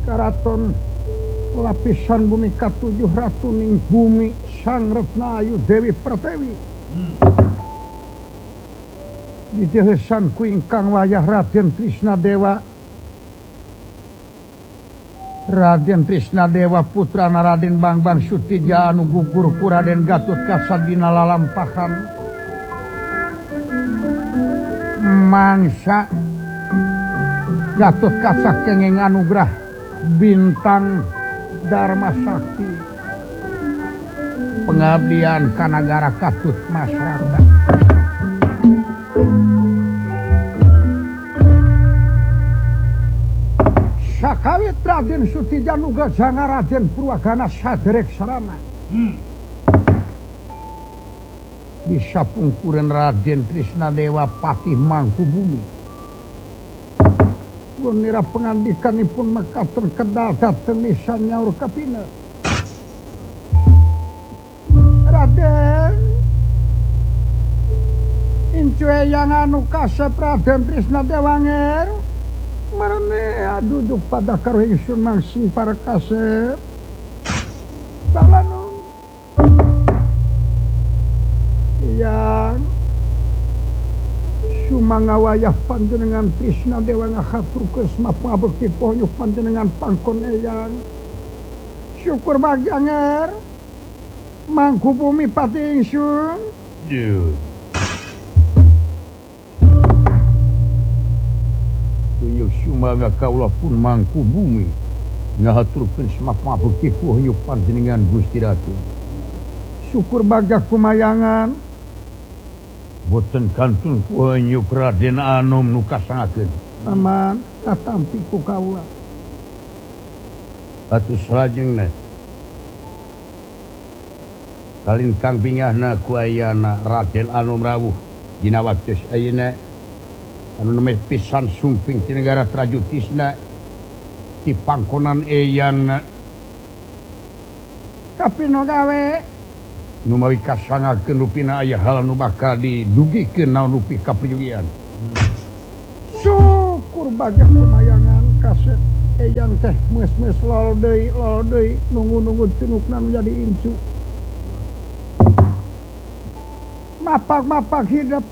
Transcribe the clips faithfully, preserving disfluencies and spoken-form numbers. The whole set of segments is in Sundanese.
Karaton lapisan bumi katujuh ratuning bumi Sang Retna Ayu Dewi Pertiwi. Di dehesan ku ingkang wayah Raden Trisnadewa. Raden Trisnadewa putrana Raden Bangbang Sutija anu gugur ku Raden Gatotkaca dina lalampahan. Mangsa Gatotkaca kenging anugrah bintang Dharma Sakti. Pengabdian ka nagara Katut masyarakat. Sakawit Raden Sutija nuga janga Raden Purwagana saderek sarana. Hmm. Bisa pungkuren Raden Trisnadewa Patih Mangkubumi. Punira pengandikanipun mekaten kedal dateng nisan nyaur kapina. Raden Incuwe yang anu kasep Raden Trisnadewa nger. Marane duduk pada karo ingsun mangsing para kasep. Salanon. Yang sumangawayah panjenengan Trisnadewa ngahaturkeun mapangabekti pohonyuk panjenengan pangkon eyang. Syukur bagyanger. Mangkubumi pati ingsun. Duh. Tuyuk sumaga kaula pun Mangkubumi ngahaturkeun mapangabekti pohonyuk panjenengan Gusti Ratu. Syukur bagja kumayangan. Boten kantun pohonyuk Raden Anom nu kasangakeun. Aman katampi ku kaula. Atus lajengna kalin kang bingahna ku ayana Raden Anom rawuh dina waktos ayeuna anu nemeh pisan sumping ti negara Trajutisna ti pangkonan eyangna kapino gawe nu mawi kasangakeun rupina aya hal nu bakal didugikeun naon rupi kapriyogian. Syukur bagja kumayangan kasep eyang teh meus-meus lol deui lol deui nunggu-nunggu tunukna menjadi incu. Mapak-mapak hidup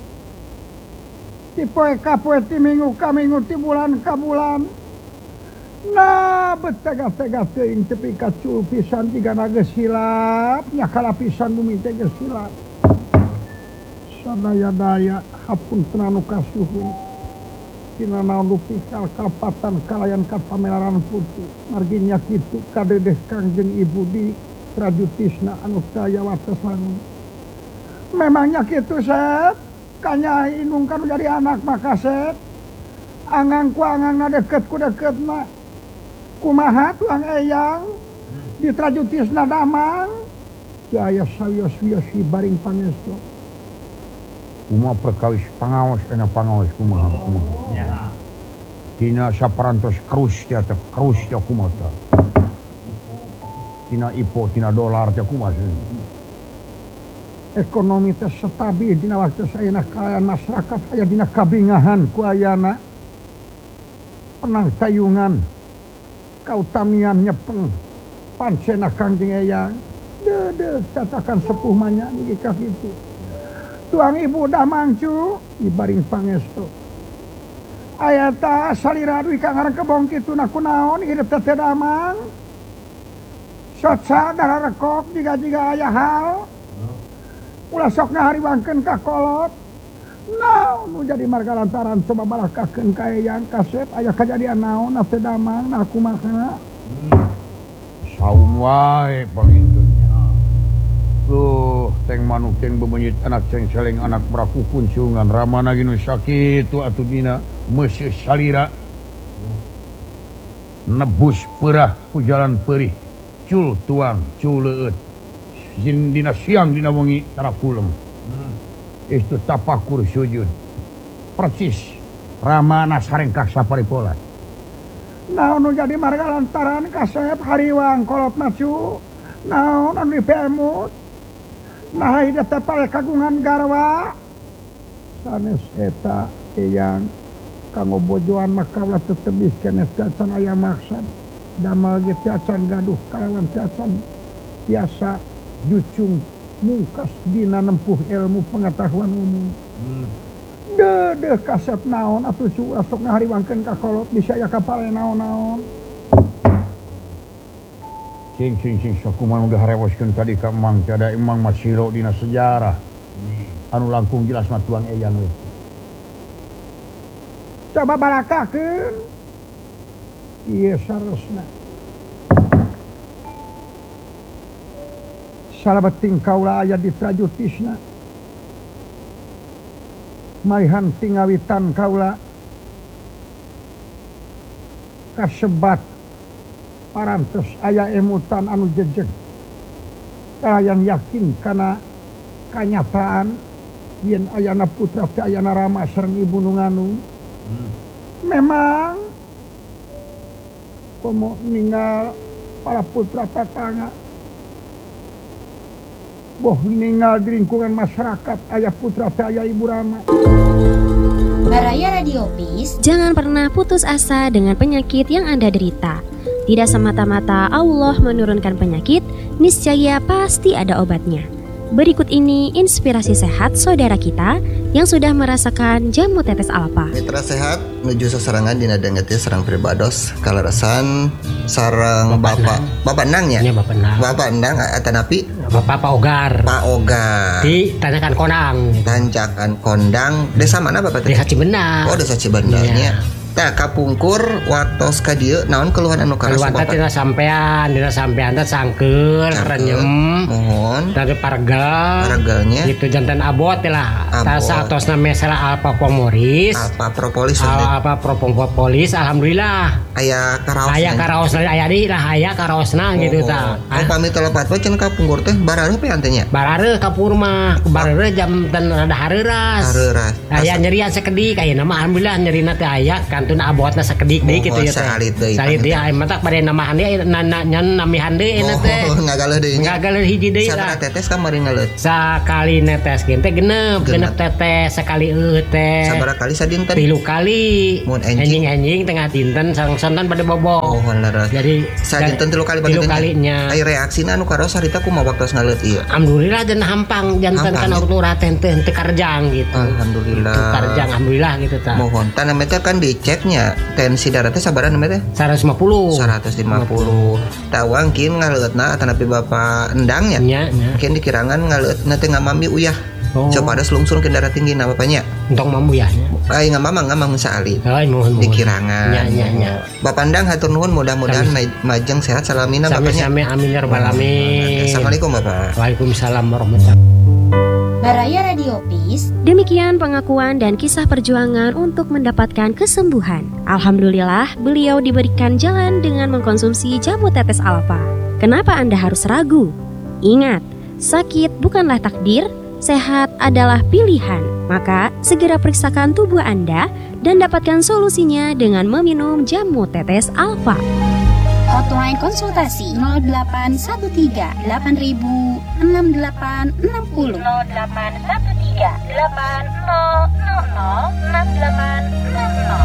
ti poe ka poe ti minggu ka minggu ti bulan ka bulan. Nah betega-tega teuing tepi kacul pisan tigana geus hilap nya kalapisan bumi teh geus hilap. Sadaya-daya hapunten anu kasuhun tina naon rupi kalkalpatan kalayan kapamelaran putu margi nya kitu kadedeh Kangjeng Ibu di Trajutisna anu daya wates langun. Memangnya kitu Sep kanyai inung kanu jadi anak maka Sep angang ku angangna deket ku deketna kumaha tuang eyang di Trajutisna damang jaya sawios-wios baring pangestu kumaha perkawis pangaos kana pangaos kumaha kumaha ya dina saparantos krus teh teh krus teh kumaha teh tina ipo tina dolar teh kumaha ekonomi teh stabil dina waktu ayeuna kaayaan masyarakat aya dina kabingahan ku ayana penang tayungan kautamian nyepeng pancena Kangjeng Eyang deudeuh catakan sepuh manya niki ka kitu tuang ibu dah mangcu ibaring pangestu aya ta salira duwi ka ngaran kebong kituna kunaon hidup teh damang soca dararekok jiga-jiga aya hal ulah sok ngahariwangkeun ka kolot. Naon nu jadi marga lantaran coba balakakeun ka eyang kasep aya kajadian naon teh damang nah kumaha. Saum wae pangintennya. Tuh teng manuk teng bebenyit anak ceng seleng anak braku kuncungan ramana ginu sakitu atuh dina meuseuh salira. Nebus peurah ku jalan peurih. Cul tuang cul leueut. Jin dina siang dina wengi tara kulem. Hmm. Itu tapakur sujud. Persis ramana sarengkah saparipola. Naon nu jadi marga lantaran kasep hariwang kolot macu. Naon anu dipemut. Nah hidup teh pare kagungan garwa. Sanes eta eyang kanggo bojoan maka ulah tetebis kenes gacan aya maksud. damel ge tiacan gaduh kalawan tiacan biasa jucung mungkas dina nempuh ilmu pengetahuan umum. Hmm. Deuh kaset naon atuh cu sok ngahariwangkeun ka kolot bisa aya kapal naon-naon. Cing cing cing sakumaha udah harewoskeun tadi ka Mang cada Imang Masilo dina sejarah. Hmm. Anu langkung jelas mah tuang eyang we. Coba barakakeun. Ieu saresna. Salabeting kaula aya di Prajutisna. Maihan tingawitan kaula kasebat parantos aya emutan anu jejeg. Kalian yakin kana kanyataan yen ayana putra teh ayana Rama sareng Ibu Nunganu. Hmm. Memang komo ninggal para putra tatangga boh ninggal di lingkungan masyarakat ayah putra teh aya Ibu Rama. Baraya Radio Peace. Jangan pernah putus asa dengan penyakit yang Anda derita. Tidak semata-mata Allah menurunkan penyakit, niscaya pasti ada obatnya. Berikut ini inspirasi sehat saudara kita yang sudah merasakan jamu tetes alfa. Mitra sehat menuju sasarangan dina dengeti sareng pribados kalarasan sareng Bapak Bapak Endang ya? Iya Bapak Endang. Bapak Endang atanapi Bapak Pak Ogar. Pak Ogar. Di Tanjakan Kondang. Tanjakan Kondang. Desa mana Bapak? Desa Cibenang. Oh, Desa Cibenangnya. Tah kapungkur watos ka dieu naon keluhan anu karas Bapak? Keluhan teh sampean, dina sampean teh sangkeul, renyem. Mohon. Dari pargal. Pargalnya. Gitu jantan abot lah. Tah saatosna mesela alpa pomoris. Alpa propolis. Alpa propolis alhamdulillah. Aya karaosna. Aya karaosna aya di lah aya karaosna gitu tah. Oh pamit telepat we cenah kapungkur teh barareuh pian teh nya? Barareuh kapur mah, barareuh jam ten rada hareuras. Hareuras. Aya nyerian sakedik ayeuna mah alhamdulillah nyerina teh aya kantun abotna sakedik deui kitu ya teh. Salit deui. Salit deui aya mah tak bade namahan deui nyan namihan deui eta teh. Oh ngagaleun deui. Ngagaleun hiji deui lah. Sabaraha tetes kamari ngaleut? Sakali netes ge teh genep, genep tetes sekali eueuh teh. Sabaraha kali sadinten? Tilu kali. Mun enjing enjing tengah dinten sareng-sareng pada bobo. Oh leres. Jadi sadinten tilu kali pada tilu kalinya. Ai reaksina anu karos harita kumaha waktos ngaleut ieu? Alhamdulillah dan hampang janten kana waktu raten teh teu karjang gitu. Alhamdulillah. Teu karjang alhamdulillah gitu tah. Mohon tanah meter kan diceknya tensi darah teh sabaraha namanya teh? seratus lima puluh. seratus lima puluh. Tawang kin ngaleutna atanapi Bapak Endang nya. Nya, nya. Kin dikirangan ngaleutna teh ngamami uyah. Oh. Coba ada selungsur ke darah tinggi na bapaknya. Untuk mamuyahnya. Ai ngamamang ngamang saali. Ai mohon mohon. Dikirangan. Nya nya nya. Bapak Endang hatur nuhun mudah-mudahan majeng sehat salamina bapaknya. Sami-sami amin ya rabbal alamin. Assalamualaikum Bapak. Waalaikumsalam warahmatullahi wabarakatuh. Baraya Radio Peace. Demikian pengakuan dan kisah perjuangan untuk mendapatkan kesembuhan. Alhamdulillah, beliau diberikan jalan dengan mengkonsumsi jamu tetes alfa. Kenapa Anda harus ragu? Ingat, sakit bukanlah takdir, sehat adalah pilihan. Maka, segera periksakan tubuh Anda dan dapatkan solusinya dengan meminum jamu tetes alfa. Hotline konsultasi nol delapan satu tiga delapan ribu enam delapan enam nol nol delapan satu tiga delapan nol nol nol enam delapan enam nol.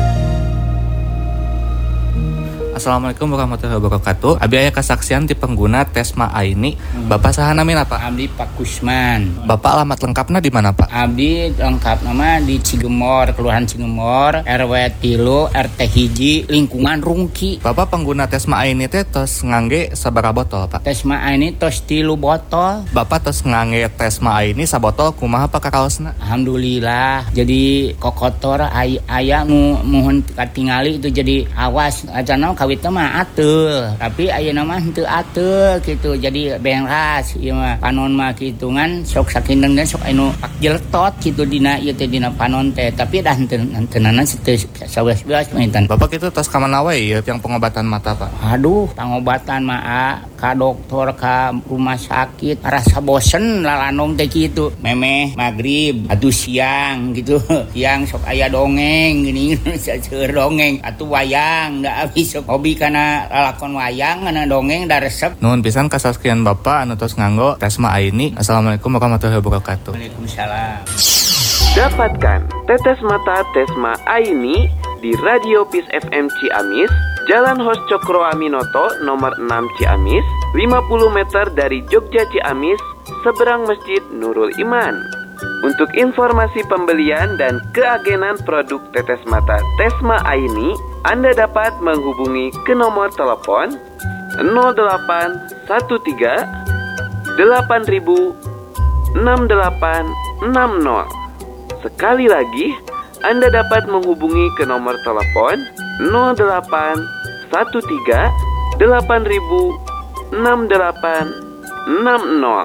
Assalamualaikum warahmatullahi wabarakatuh. Abi aya kasaksian ti pengguna Tesma Aini. Hmm. Bapak saha namina Pak? Abdi Pak Kusman. Bapak alamat lengkapna di mana Pak? Abdi lengkap nama di Cigemor, Kelurahan Cigemor, R W tilu, R T hiji, lingkungan Rungki. Bapak pengguna Tesma Aini teh tos ngangge sabaraha botol Pak? Tesma Aini tos tilu botol. Bapak tos ngangge Tesma Aini sabotol kumaha Pak kakaosna? Alhamdulillah. Jadi kokotor ay- aya nu mohon katingali itu jadi awas acana kawit mah atul, tapi ayeuna mah henteu atul gitu. Jadi beras ieu mah panon mah kitu ngan sok sakindeung dan sok anu pak jeletot kitu dina ieu teh dina panon teh, tapi dah henteu henteunana teu saweas-weas maintan. Bapak kitu tos ka mana wae ieu yang pengobatan mata Pak? Aduh, pengobatan mah ka dokter ka rumah sakit rasa bosen lalanong teh kitu. Memeh magrib atuh siang gitu. Siang sok aya dongeng gini seueur dongeng atuh wayang da abis sok hobi kana lalakon wayang kana dongeng da resep. Nuhun pisan kasaskian Bapak anu tos nganggo Tesma Aini. Assalamualaikum warahmatullahi wabarakatuh. Waalaikumsalam. Dapatkan tetes mata Tesma Aini di Radio Peace F M Ciamis, Jalan Hos Cokro Aminoto nomor enam Ciamis, lima puluh meter dari Jogja Ciamis, seberang Masjid Nurul Iman. Untuk informasi pembelian dan keagenan produk tetes mata Tesma Aini, Anda dapat menghubungi ke nomor telepon nol delapan satu tiga delapan ribu enam delapan enam nol. Sekali lagi, Anda dapat menghubungi ke nomor telepon nol delapan satu tiga delapan ribu enam delapan enam nol.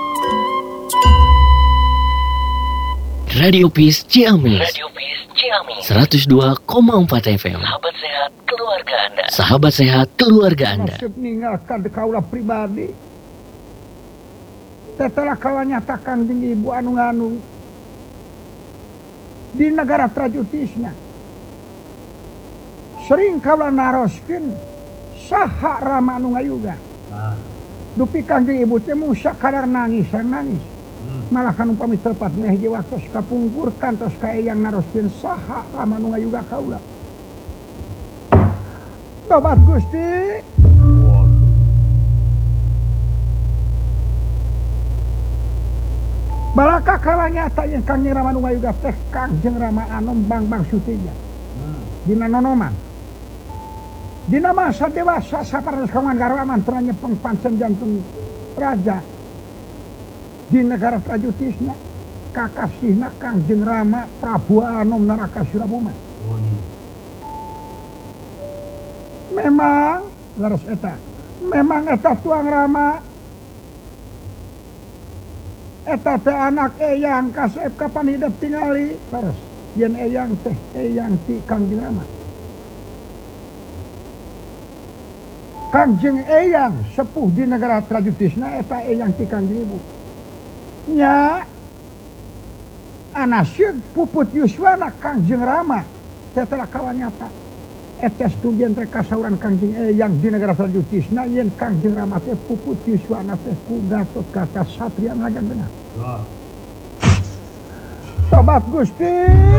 Radio Peace Ciamis. Radio Peace Ciamis. seratus dua koma empat F M. Sahabat sehat keluarga Anda. Sahabat sehat keluarga Anda. Maksud ninggalkan kaulah pribadi. Tetelah kaulah nyatakan tinggi ibu anu nganu di negara Trajutisna. Sering kaulah naroskeun saha rama anu ngayuga. Nah. Dupi kanjeng ibu teh musa kadar nangis nangis. Malah kan umpami tepat meh di waktu kapungkur kantos kae yang naroskeun saha rama nu ngayuga kaula. Tobat Gusti. Balaka kala nyata yang Kangjeng Rama nu ngayuga teh Kangjeng Rama Anom Bang-Bang Sutinya. Dina nonoman. Dina masa dewasa saparas kawan garaman teranya pengpancen jantung raja. Di negara Trajutisna kakasihna Kangjeng Rama Prabu Anom Narakasirabuma. Memang laras eta. Memang eta tuang Rama eta teh anak eyang kasep kapan hidup tingali laras. Yen eyang teh eyang ti Kangjeng Rama. Kangjeng eyang sepuh di negara Trajutisna eta eyang ti Kangjeng ibu. Nya anasyeun puput yuswana Kangjeng Rama tetelah kawan nyata etes tujuan teh kasauran Kangjeng eyang di negara Trajutisna yen Kangjeng Rama teh puput yuswana teh ku Gatot Kaca satria ngajan benar. Sobat Gusti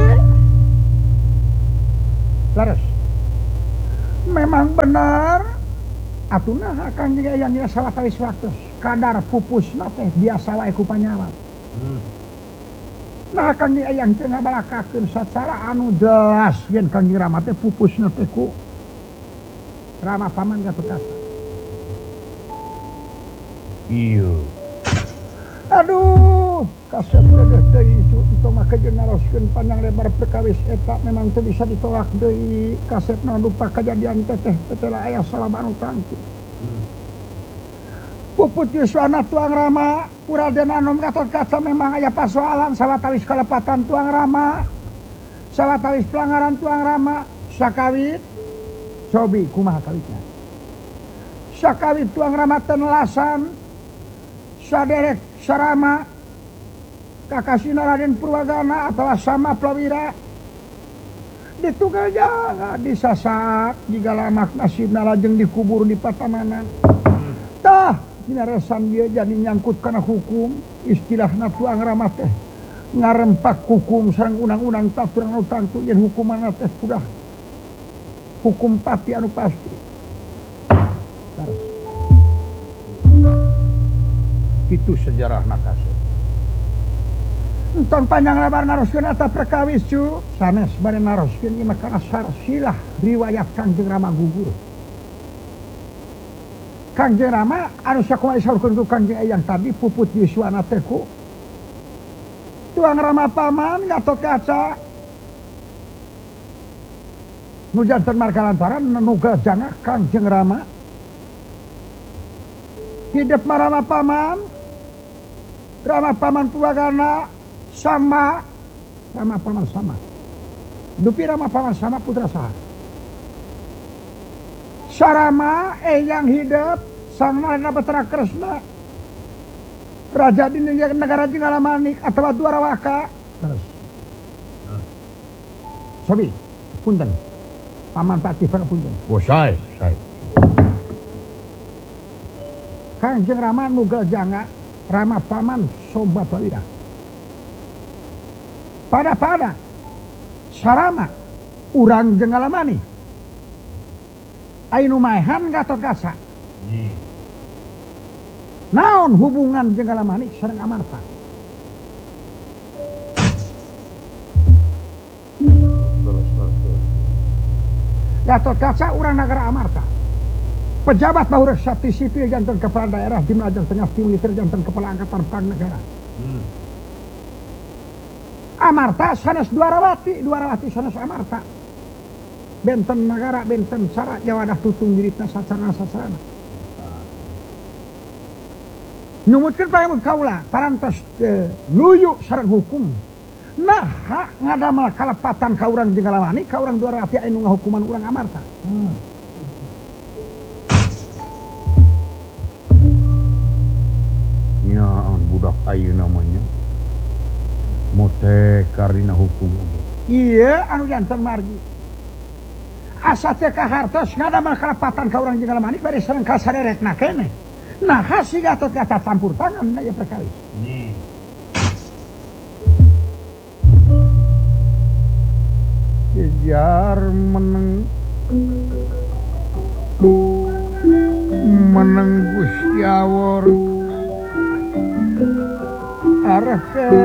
laras memang benar atunaha Kangjeng eyang nya sawatawis waktos kadar pupusna teh biasa wae ku panyawa. Hmm. Nah Kangjeng eyang teh ngabalakakeun sacara anu jelas yen Kangjeng Rama teh pupusna teh ku Rama paman Gatot Kaca. Iya. Aduh, kasep dedeh deui itu mah kejeun naroskeun panjang lebar perkawis eta memang teu bisa ditolak deui kasepna lupa kejadian teh teh telah aya salaba anu tangtu. Puput yuswana tuang Rama Raden Anom Gatot Kaca memang aya pasoalan sawatawis kalepatan tuang Rama sawatawis pelanggaran tuang Rama sakawit cobi kumaha kawitna sakawit tuang Rama tenelasan saderek sarama kakasina Raden Purwagana atau sama Prawira ditugal jangan disasak jika lamak nasibna lajeng dikubur di Patamanan. Tah dinaresan dia jadi nyangkut karena hukum istilahna tuang Rama teh ngarempak hukum sareng undang-undang taturan anu tangtu yen hukumanna teh sudah hukum pati anu pasti. Itu sejarahna kasep. Entong panjang lebar naroskeun eta perkawis cu sanes bade naroskeun ieu mah kana sarsilah riwayat Kangjeng Rama gugur. Kangjeng Rama anu sakumaha disaurkeun ku Kangjeng eyang tadi puput yuswana teh ku tuang Rama paman Gatot Kaca nu janten marga lantaran nuga jangah Kangjeng Rama hidup Rama paman Rama paman Purwagana sama Rama paman sama dupi Rama paman sama putra saha Sarama eyang hidup sang Narana Batara Kresna raja di negara Jingalamanik atau Dwarawaka terus sobi punten paman Pativan punten oh saya saya Kangjeng Rama nugal janga Rama paman Sobat Prawira pada pada Sarama urang jeung ngalamani Ainu maehan Gatotkaca naon hubungan jeung ngalamani sareng Amarta Gatotkaca urang nagara Amarta pejabat bahureuk sakti sipil janten kepala daerah di Ajang Tengah militer janten kepala angkatan perang negara hmm. Amarta sanes Dwarawati Dwarawati sanes Amarta benten negara benten cara jawadah tutung diritna sacarana sacarana nyumutkeun paemut kaula parantos eh, nuyu sareng hukum nah ngadamel kalepatan ka urang jeung ngalamani ka urang Dwarawati anu ngahukuman urang Amarta hmm. nyaan budak ayeuna namanya mote karina hukum iya anu janten margi asa teh ka hartos ngadamel kalepatan ka urang jeung ngalamani bari sareng ka saderekna keneh nah si Gatotkaca campur tangan na ieu perkara nih kejar meneng meneng Gusti Awor arah ke